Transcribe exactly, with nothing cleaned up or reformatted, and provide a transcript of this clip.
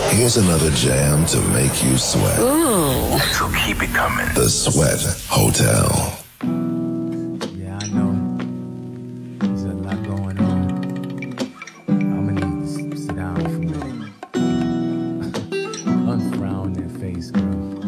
Here's another jam to make you sweat. Ooh. So keep it coming. The Sweat Hotel.